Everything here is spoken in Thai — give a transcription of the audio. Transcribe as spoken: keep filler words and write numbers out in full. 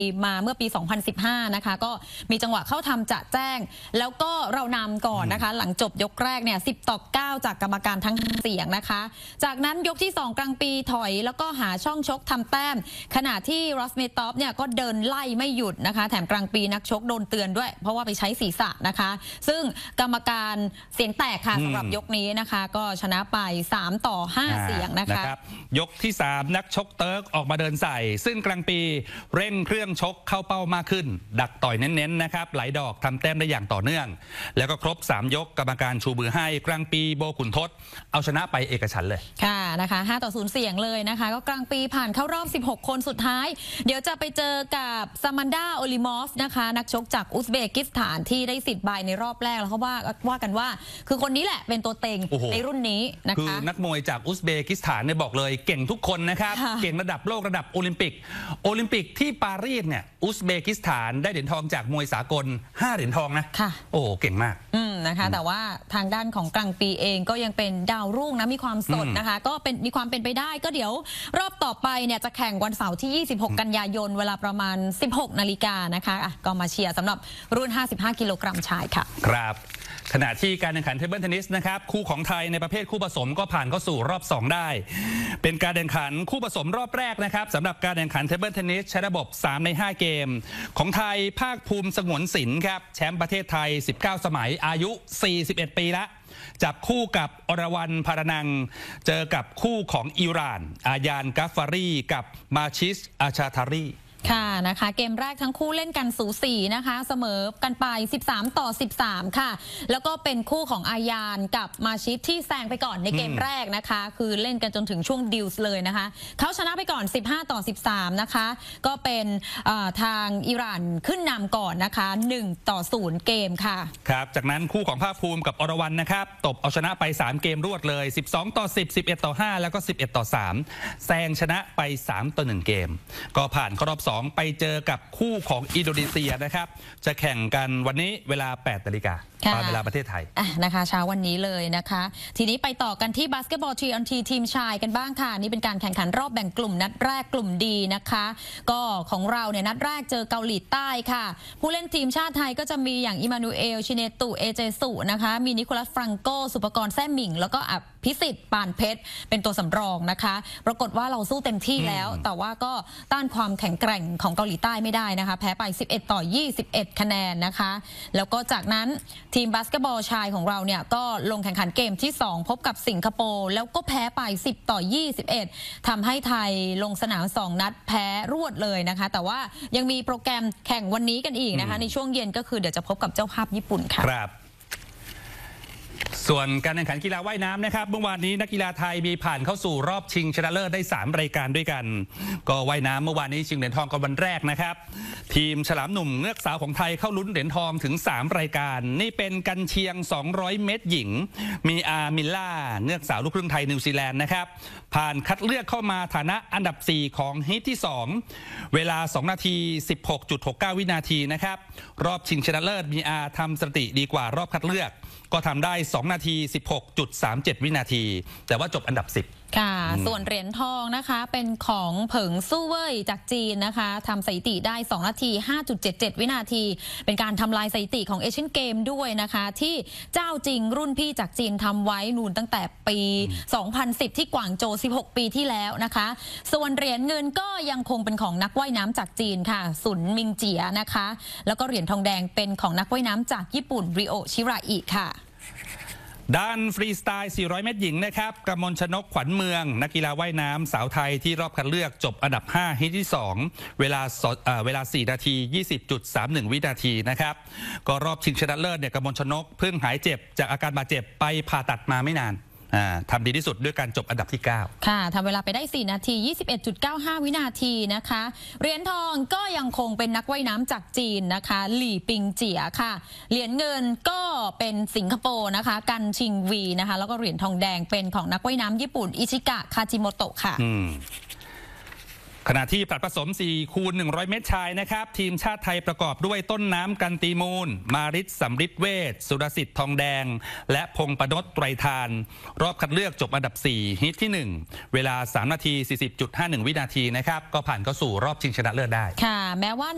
มาเมื่อปี สองพันสิบห้า นะคะก็มีจังหวะเข้าทำจะแจ้งแล้วก็เรานำก่อนนะคะหลังจบยกแรกเนี่ยสิบต่อเก้าจากกรรมการทั้งเสียงนะคะจากนั้นยกที่สองกลางปีถอยแล้วก็หาช่องชกทำแต้มขณะที่รอสเมตอฟเนี่ยก็เดินไล่ไม่หยุดนะคะแถมกลางปีนักชกโดนเตือนด้วยเพราะว่าไปใช้ศีรษะนะคะซึ่งกรรมการเสียงแตกค่ะสำหรับยกนี้นะคะก็ชนะไปสามต่อห้าเสียงนะคะยกที่สามนักชกเติร์กออกมาเดินใส่ซึ่งกลางปีเร่งเครื่องชกเข้าเป้ามากขึ้นดักต่อยเน้นๆนะครับไหลดอกทำแต้มได้อย่างต่อเนื่องแล้วก็ครบสามยกกรรมการชูมือให้กลางปีโบขุนทศเอาชนะไปเอกฉันท์เลยค่ะนะคะห้าต่อศูนย์เสียงเลยนะคะก็กลางปีผ่านเข้ารอบสิบหกคนสุดท้ายเดี๋ยวจะไปเจอกับซามันดาโอลิมอฟนะคะนักชกจากอุซเบกิสถานที่ได้สิทธิ์ใบในรอบแรกแล้วเขาว่าว่ากันว่าคือคนนี้แหละเป็นตัวเต็งในรุ่นนี้นะคะคือนักมวยจากอุซเบกิสถานเนี่ยบอกเลยเก่งทุกคนนะครับเก่งระดับโลกระดับโอลิมปิกโอลิมปิกที่ปารีสเนี่ยอุซเบกิสถานได้เหรียญทองจากมวยสากลห้าเหรียญทองนะโอ้เก่งมากอืมนะคะแต่ว่าทางด้านของกลางปีเองก็ยังเป็นดาวรุ่งนะมีความสดนะคะก็เป็นมีความเป็นไปได้ก็เดี๋ยวรอบต่อไปเนี่ยจะแข่งวันเสาร์ที่ยี่สิบหกกันยายนเวลาประมาณสิบหกนาฬิกานะคะอ่ะก็มาเชียร์สำหรับรุ่นห้าสิบห้ากิโลกรัมชายค่ะครับขณะที่การแข่งขันเทเบิลเทนนิสนะครับคู่ของไทยในประเภทคู่ผสมก็ผ่านเข้าสู่รอบสองได้เป็นการแข่งขันคู่ผสมรอบแรกนะครับสำหรับการแข่งขันเทเบิลเทนนิสใช้ระบบสามในห้าเกมของไทยภาคภูมิสงวนศิลป์ครับแชมป์ประเทศไทยสิบเก้าสมัยอายุสี่สิบเอ็ดปีละจับคู่กับอรวรรณพารนังเจอกับคู่ของอิหร่านอายานกัฟฟารีกับมาชิสอาชาทารีค่ะนะคะเกมแรกทั้งคู่เล่นกันสูสีนะคะเสมอกันไปสิบสามต่อสิบสามค่ะแล้วก็เป็นคู่ของอายานกับมาชิดที่แซงไปก่อนในเกมแรกนะคะคือเล่นกันจนถึงช่วงดิวส์เลยนะคะเขาชนะไปก่อนสิบห้าต่อสิบสามนะคะก็เป็นทางอิหร่านขึ้นนำก่อนนะคะหนึ่งต่อศูนย์เกมค่ะครับจากนั้นคู่ของภาคภูมิกับอรวรรณนะครับตบเอาชนะไปสามเกมรวดเลยสิบสองต่อสิบ สิบเอ็ดต่อห้าแล้วก็สิบเอ็ดต่อสามแซงชนะไปสามต่อหนึ่งเกมก็ผ่านเข้ารอบไปเจอกับคู่ของอินโดนีเซียนะครับจะแข่งกันวันนี้เวลาแปดนาฬิกาตามเวลาประเทศไทยนะคะเช้าวันนี้เลยนะคะทีนี้ไปต่อกันที่บาสเกตบอล ทรี ออน ทรี ทีมชายกันบ้างค่ะนี่เป็นการแข่งขันรอบแบ่งกลุ่มนัดแรกกลุ่มดีนะคะก็ของเราเนี่ยนัดแรกเจอเกาหลีใต้ค่ะผู้เล่นทีมชาติไทยก็จะมีอย่างอิมานูเอลชิเนตุเอเจสุนะคะมีนิโคลัสฟรังโกสุปกรณ์แซ่หมิงแล้วก็อภิสิทธิ์ปานเพชรเป็นตัวสำรองนะคะปรากฏว่าเราสู้เต็มที่แล้วแต่ว่าก็ต้านความแข็งแกร่งของเกาหลีใต้ไม่ได้นะคะแพ้ไปสิบเอ็ดต่อยี่สิบเอ็ดคะแนนนะคะแล้วก็จากนั้นทีมบาสเกตบอลชายของเราเนี่ยก็ลงแข่งขันเกมที่สองพบกับสิงคโปร์แล้วก็แพ้ไปสิบต่อยี่สิบเอ็ดทำให้ไทยลงสนามสองนัดแพ้รวดเลยนะคะแต่ว่ายังมีโปรแกรมแข่งวันนี้กันอีกนะคะในช่วงเย็นก็คือเดี๋ยวจะพบกับเจ้าภาพญี่ปุ่นค่ะครับส่วนการแข่งขันกีฬาว่ายน้ำนะครับเมื่อวานนี้นักกีฬาไทยมีผ่านเข้าสู่รอบชิงชนะเลิศได้สามรายการด้วยกันก็ว่ายน้ำเมื่อวานนี้ชิงเหรียญทองกันวันแรกนะครับทีมฉลามหนุ่มเงือกสาวของไทยเข้าลุ้นเหรียญทองถึงสามรายการนี่เป็นกันเชียงสองร้อยเมตรหญิงมีอามิลล่าเงือกสาวลูกครึ่งไทยนิวซีแลนด์นะครับผ่านคัดเลือกเข้ามาฐานะอันดับสี่ของฮีทที่สองเวลาสองนาที สิบหกจุดหกเก้า วินาทีนะครับรอบชิงชนะเลิศมีอาทำสถิติดีกว่ารอบคัดเลือกก็ทำได้สองนาที สิบหกจุดสามเจ็ด วินาทีแต่ว่าจบอันดับสิบค่ะส่วนเหรียญทองนะคะเป็นของเผิงสู้เว่ยจากจีนนะคะทำสถิติได้สองนาที ห้าจุดเจ็ดเจ็ด วินาทีเป็นการทำลายสถิติของเอเชียนเกมด้วยนะคะที่เจ้าจริงรุ่นพี่จากจีนทำไว้นูนตั้งแต่ปีสองพันสิบที่กวางโจวสิบหกปีที่แล้วนะคะส่วนเหรียญเงินก็ยังคงเป็นของนักว่ายน้ำจากจีนค่ะสุนมิงเจียนะคะแล้วก็เหรียญทองแดงเป็นของนักว่ายน้ำจากญี่ปุ่นริโอชิราอิค่ะด้านฟรีสไตล์สี่ร้อยเมตรหญิงนะครับกมลชนกขวัญเมืองนักกีฬาว่ายน้ำสาวไทยที่รอบคัดเลือกจบอันดับห้าฮิตที่สองเวลาเวลาสี่นาที ยี่สิบจุดสามหนึ่ง วินาทีนะครับก็รอบชิงชนะเลิศเนี่ยกมลชนกเพิ่งหายเจ็บจากอาการบาดเจ็บไปผ่าตัดมาไม่นานทำดีที่สุดด้วยการจบอันดับที่เก้าค่ะทำเวลาไปได้สี่นาที ยี่สิบเอ็ดจุดเก้าห้า วินาทีนะคะเหรียญทองก็ยังคงเป็นนักว่ายน้ำจากจีนนะคะหลี่ปิงเจี๋ยค่ะเหรียญเงินก็เป็นสิงคโปร์นะคะกันชิงวีนะคะแล้วก็เหรียญทองแดงเป็นของนักว่ายน้ำญี่ปุ่นอิชิกะคาจิโมโตะค่ะขณะที่ผลัดผสมสี่คูณหนึ่งร้อยเมตรชายนะครับทีมชาติไทยประกอบด้วยต้นน้ำกันตีมูลมาริศสำริดเวชสุรสิทธิ์ทองแดงและพงษ์ประนดไตรทานรอบคัดเลือกจบอันดับสี่ฮิตที่หนึ่งเวลาสามนาที สี่สิบจุดห้าหนึ่ง วินาทีนะครับก็ผ่านเข้าสู่รอบชิงชนะเลิศได้ค่ะแม้ว่า